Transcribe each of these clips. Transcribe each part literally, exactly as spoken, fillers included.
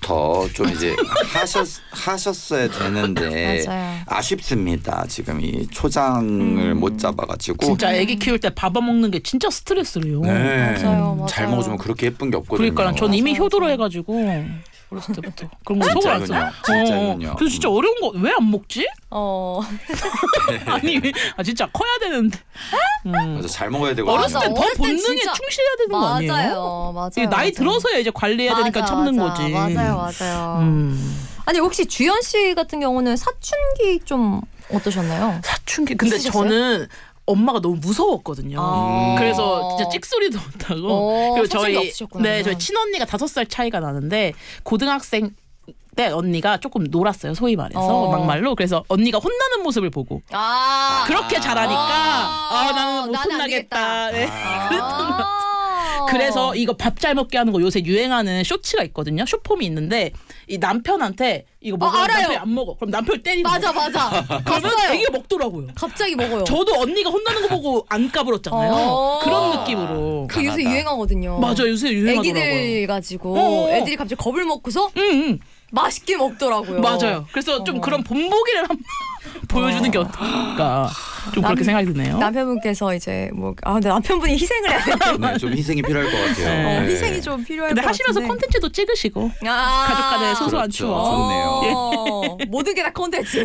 때부터 좀 이제 하셨 하셨어야 되는데 맞아요. 아쉽습니다. 지금 이 초장을 음. 못 잡아가지고 진짜 애기 키울 때 밥 먹는 게 진짜 스트레스래요. 네. 맞아요, 맞아요. 잘 먹어주면 그렇게 예쁜 게 없거든요. 그러니까 전 이미 맞아요, 효도로 맞아요. 해가지고 어렸을 때부터 그런 거 속을 안 써. 진짜군요. 진짜군요. 어, 그래서 진짜 어려운 거 왜 안 먹지? 어. 아니 아 진짜 커야 되는데. 음. 맞아, 잘 먹어야 되고 어렸을 땐 더 어렸을 땐 본능에 진짜- 충실해야 되는 거 아니에요? 맞아요, 맞아요. 이게 나이 맞아요. 들어서야 이제 관리해야 되니까 맞아, 참는 맞아. 거지. 맞아요, 맞아요. 음. 아니 혹시 주연 씨 같은 경우는 사춘기 좀 어떠셨나요? 사춘기. 근데 있으셨어요? 저는 엄마가 너무 무서웠거든요. 아. 그래서 진짜 찍소리도 못하고. 오, 그리고 사춘기 저희 없으셨구나. 네 저희 친언니가 다섯 살 차이가 나는데 고등학생 때 언니가 조금 놀았어요. 소위 말해서 어. 막말로. 그래서 언니가 혼나는 모습을 보고 아. 그렇게 잘하니까 아, 아, 나는 못 나는 안 혼나겠다. 네. 아. 그래서 이거 밥 잘 먹게 하는 거 요새 유행하는 쇼츠가 있거든요. 쇼폼이 있는데 이 남편한테 이거 먹으면 어, 알아요. 남편이 안 먹어. 그럼 남편을 때리는 맞아 거야. 맞아. 그러면 봤어요. 애기가 먹더라고요. 갑자기 먹어요. 저도 언니가 혼나는 거 보고 안 까불었잖아요. 어. 그런 느낌으로. 그 요새 강하다. 유행하거든요. 맞아 요새 유행하더라고요. 애기들 가지고 어어. 애들이 갑자기 겁을 먹고서 응, 응. 맛있게 먹더라고요. 맞아요. 그래서 좀 어. 그런 본보기를 한번 보여주는 게 어떨까. 좀 남- 그렇게 생각이 드네요. 남편분께서 이제 뭐 아 근데 남편분이 희생을 해야 돼요. 네, 좀 희생이 필요할 것 같아요. 네. 어, 네. 희생이 좀 필요할 근데 것 하시면서 같은데. 콘텐츠도 찍으시고 아~ 가족 간의 소소한 그렇죠. 추억. 좋네요. 어, 모든 게 다 콘텐츠.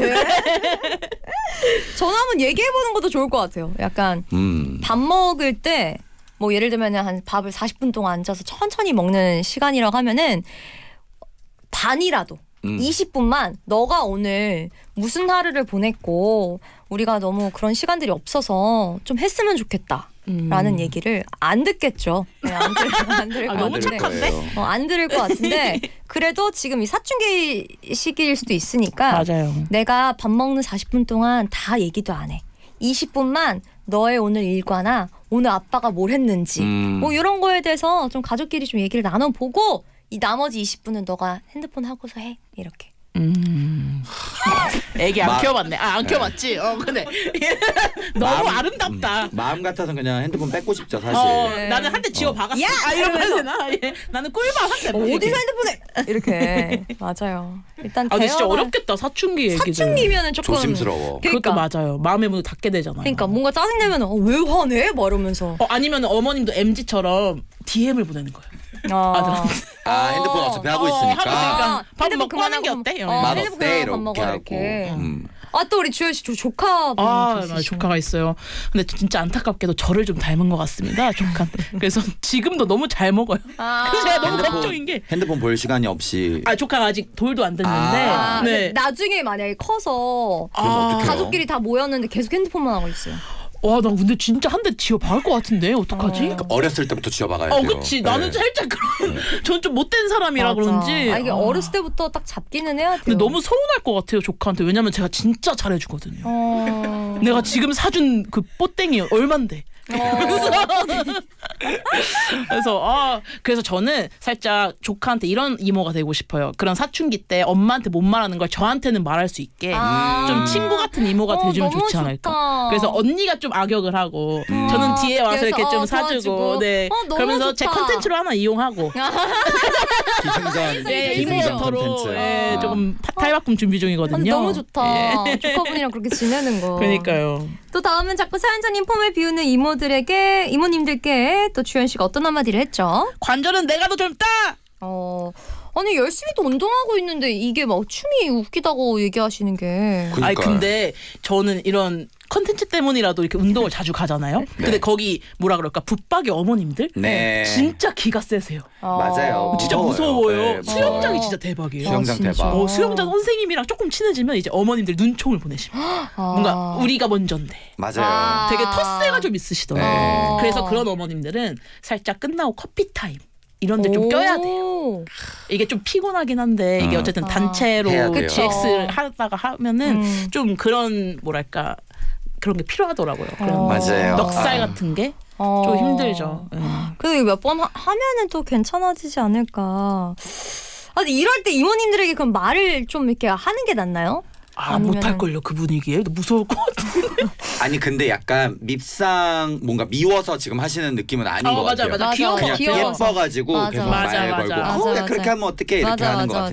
전화 한번 얘기해보는 것도 좋을 것 같아요. 약간 음. 밥 먹을 때 뭐 예를 들면 한 밥을 사십 분 동안 앉아서 천천히 먹는 시간이라고 하면은 반이라도 음. 이십 분만 너가 오늘 무슨 하루를 보냈고 우리가 너무 그런 시간들이 없어서 좀 했으면 좋겠다. 음. 라는 얘기를 안 듣겠죠. 네, 안, 들, 안 들을 아, 것 너무 같은데. 착한데? 어, 안 들을 것 같은데 그래도 지금 이 사춘기 시기일 수도 있으니까 맞아요. 내가 밥 먹는 사십 분 동안 다 얘기도 안 해. 이십 분만 너의 오늘 일과나 오늘 아빠가 뭘 했는지 음. 뭐 이런 거에 대해서 좀 가족끼리 좀 얘기를 나눠보고 이 나머지 이십 분은 너가 핸드폰 하고서 해. 이렇게. 음. 애기 안 마- 키워봤네. 아 안 키워봤지. 어 근데 너무 마음- 아름답다. 음, 마음 같아서 그냥 핸드폰 뺏고 싶죠 사실. 어, 네. 나는 한 대 지워 박았어. 야! 아, 이러면 이러면서. 되나? 예. 나는 꿀밤 한 대. 어, 어디서 핸드폰을 이렇게. 맞아요. 일단 아 근데 진짜 대화가- 어렵겠다 사춘기 얘기들. 사춘기면은 조금 조심스러워. 그것도 그러니까. 맞아요. 마음의 문을 닫게 되잖아요. 그러니까 뭔가 짜증내면 어, 왜 화내? 막 이러면서. 어, 아니면 어머님도 엠지처럼 디엠을 보내는 거예요. 아, 아 핸드폰 어차피 하고 어, 있으니까. 하고 있으니까. 아, 밥 핸드폰 먹고 하는 게 그만하고 어때? 어, 맛 핸드폰 어때 그만하고 밥 이렇게 먹어, 하고. 이렇게. 음. 아 또 우리 주현 씨 조, 조카분 아, 계시죠? 맞아, 조카가 있어요. 근데 진짜 안타깝게도 저를 좀 닮은 것 같습니다. 조카. 그래서 지금도 너무 잘 먹어요. 아, 그래서 제가 너무 핸드폰- 걱정인 게. 핸드폰 볼 시간이 없이. 아 조카가 아직 돌도 안 됐는데. 아, 아, 네. 나중에 만약에 커서 그럼 어떡해요? 가족끼리 다 모였는데 계속 핸드폰만 하고 있어요. 와, 나 근데 진짜 한 대 지워 박을 것 같은데 어떡하지? 어. 어렸을 때부터 지워박아야 돼요. 어, 그치. 나는 네. 살짝 그런, 전 좀 못된 사람이라 맞아. 그런지. 아, 이게 아. 어렸을 때부터 딱 잡기는 해야 돼요. 근데 너무 서운할 것 같아요, 조카한테. 왜냐면 제가 진짜 잘해주거든요. 어... 내가 지금 사준 그 뽀땡이 얼만데. 그래서 아 그래서 저는 살짝 조카한테 이런 이모가 되고 싶어요. 그런 사춘기 때 엄마한테 못 말하는 걸 저한테는 말할 수 있게 아. 좀 친구 같은 이모가 어, 돼주면 너무 좋지 않을까. 좋다. 그래서 언니가 좀 악역을 하고 음. 저는 뒤에 와서 그래서, 이렇게 좀 어, 사주고 도와주고. 네 어, 너무 그러면서 제 좋다. 컨텐츠로 하나 이용하고 기승전. 네, 기승전 이모부터로 콘텐츠. 예, 아. 조금 파- 탈바꿈 준비 중이거든요. 아니, 너무 좋다. 예. 조카분이랑 그렇게 지내는 거. 그러니까요. 또 다음은 자꾸 사연자님 폼을 비우는 이모들에게 이모님들께 또 주현 씨가 어떤 한마디를 했죠? 관절은 내가 더 젊다. 어 아니 열심히 또 운동하고 있는데 이게 막 춤이 웃기다고 얘기하시는 게. 그러니까요. 아니 근데 저는 이런 컨텐츠 때문이라도 이렇게 운동을 자주 가잖아요. 근데 거기 뭐라 그럴까 붙박이 어머님들 네. 진짜 기가 세세요. 어. 맞아요. 진짜 무서워요. 무서워요. 네, 수영장이 무서워요. 진짜 대박이에요. 수영장 진짜. 대박. 어, 수영장 선생님이랑 조금 친해지면 이제 어머님들 눈총을 보내십니다. 아. 뭔가 우리가 먼저인데. 맞아요. 아. 되게 텃세가 좀 있으시더라고요. 네. 그래서 그런 어머님들은 살짝 끝나고 커피 타임 이런 데 좀 껴야 돼요. 오. 이게 좀 피곤하긴 한데 이게 어. 어쨌든 아. 단체로 해야 돼요. 지엑스를 하다가 하면은 음. 좀 그런 뭐랄까 그런 게 필요하더라고요. 그런 어. 맞아요. 넉살 아. 같은 게 좀 어. 힘들죠. 예. 그래도 몇 번 하면은 또 괜찮아지지 않을까. 아, 근데 이럴 때 이모님들에게 그럼 말을 좀 이렇게 하는 게 낫나요? 아 아니면은- 못할걸요 그 분위기에 무서울 것 같은데. 아니 근데 약간 밉상 뭔가 미워서 지금 하시는 느낌은 아닌 어, 것 맞아, 같아요. 맞아. 맞아, 귀여워. 그냥 귀여워서. 예뻐가지고 맞아. 계속 맞아, 말 맞아. 걸고 맞아, 어, 야, 맞아. 그렇게 하면 어떻게 이렇게 맞아, 하는 것 맞아, 같아요.